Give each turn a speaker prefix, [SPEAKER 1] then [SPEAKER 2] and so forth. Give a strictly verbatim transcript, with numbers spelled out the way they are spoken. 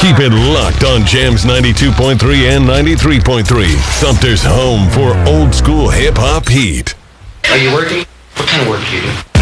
[SPEAKER 1] Keep it locked on Jams ninety-two point three and ninety-three point three. Sumter's home for old school hip hop heat.
[SPEAKER 2] Are you working? What kind of work do you do?